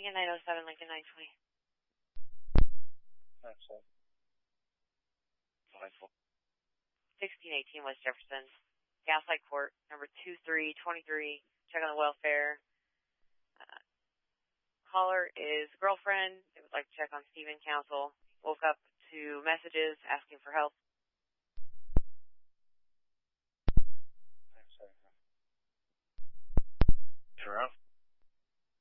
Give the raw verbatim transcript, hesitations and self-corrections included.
Lincoln nine oh seven, Lincoln nine twenty. That's it. sixteen eighteen West Jefferson. Gaslight Court, number two three two three. Check on the welfare. Uh, caller is girlfriend. They would like to check on Stephen Council. Woke up to messages asking for help. That's it. You're up.